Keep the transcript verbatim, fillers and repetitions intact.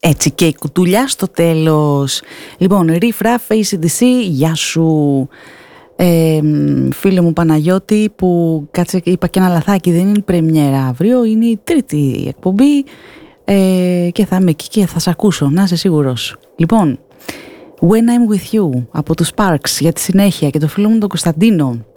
Έτσι και η κουτουλιά στο τέλος. Λοιπόν, Riff Raff, έι σι ντι σι, γεια σου. Ε, φίλε μου Παναγιώτη, που κάτσε, είπα και ένα λαθάκι, δεν είναι η πρεμιέρα αύριο, είναι η τρίτη εκπομπή ε, και θα είμαι εκεί και θα σε ακούσω, να είσαι σίγουρος. Λοιπόν, When I'm With You από τους Sparks για τη συνέχεια, και το φίλο μου τον Κωνσταντίνο.